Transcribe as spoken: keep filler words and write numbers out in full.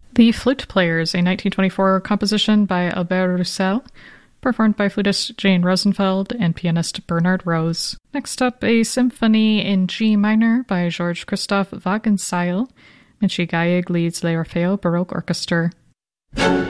The Flute Players, a nineteen twenty-four composition by Albert Roussel, performed by flutist Jane Rosenfeld and pianist Bernard Rose. Next up, a symphony in G minor by George Christoph Wagenseil. Minchi Gayeg leads L'Orfeo Baroque Orchestra.